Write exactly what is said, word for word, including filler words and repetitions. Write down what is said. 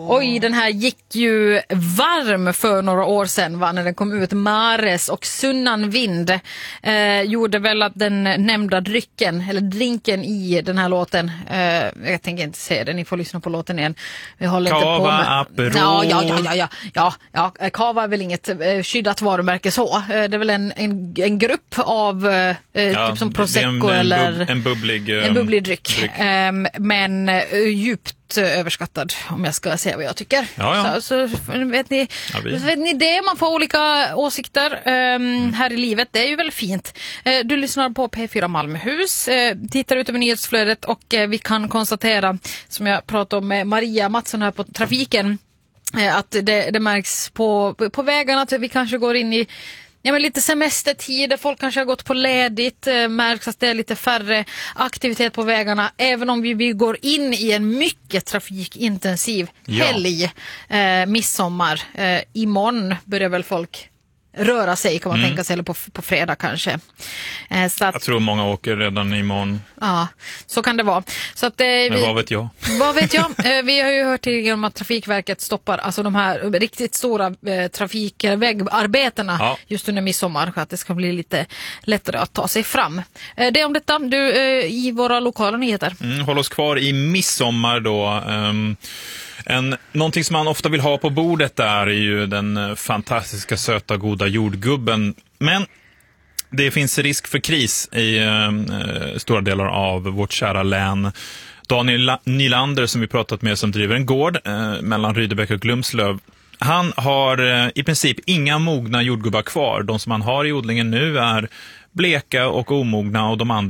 Oj, den här gick ju varm för några år sedan, va, när den kom ut. Mares och Sunnan Vind eh, gjorde väl att den nämnda drycken, eller drinken i den här låten, eh, jag tänker inte säga det, ni får lyssna på låten igen. Vi håller Kava, inte på med... Aperol. Ja, ja, ja, ja, ja, ja, ja. Kava är väl inget eh, skyddat varumärke så. Eh, det är väl en, en, en grupp av eh, ja, typ som Prosecco en, en eller... Bub, en bubblig, um, en bubblig dryck. dryck. Eh, men eh, djupt överskattad, om jag ska säga vad jag tycker. Ja, ja. Så, så vet ni, Ja, vi- så vet ni det, man får olika åsikter um, mm. här i livet. Det är ju väldigt fint. Uh, du lyssnar på P fyra Malmöhus, uh, tittar ut över nyhetsflödet och uh, vi kan konstatera, som jag pratade om med Maria Mattsson här på trafiken, uh, att det, det märks på, på vägarna att vi kanske går in i Ja, men lite semestertid, folk kanske har gått på ledigt, eh, märks att det är lite färre aktivitet på vägarna, även om vi, vi går in i en mycket trafikintensiv Ja. helg, eh, midsommar. Eh, imorgon börjar väl folk röra sig, kan man Mm. tänka sig, eller på, på fredag kanske. Eh, så att, Jag tror många åker redan imorgon. ja, så kan det vara. Så att, eh, Men vi, vad vet jag? vad vet jag? Eh, vi har ju hört tidigare om att Trafikverket stoppar alltså de här riktigt stora eh, trafikvägarbetena Ja. just under midsommar, för att det ska bli lite lättare att ta sig fram. Eh, det om detta, du, eh, i våra lokala nyheter. Mm, håll oss kvar i midsommar då. Um, en, någonting som man ofta vill ha på bordet där är ju den eh, fantastiska, söta, goda jordgubben. Men det finns risk för kris i eh, stora delar av vårt kära län. Daniel La- Nylander, som vi pratat med, som driver en gård eh, mellan Rydebäck och Glumslöv, han har eh, i princip inga mogna jordgubbar kvar. De som han har i odlingen nu är bleka och omogna, och de andra